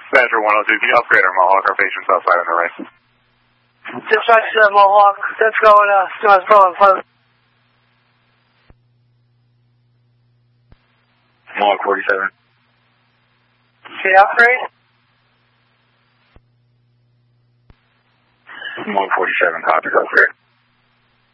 Badger 102, can you upgrade our Mohawk? Our patient's outside on the right. Dispatch Mohawk, that's going, North Pro in front of... Mohawk 47. Okay, upgrade? Mohawk 47, copy, upgrade.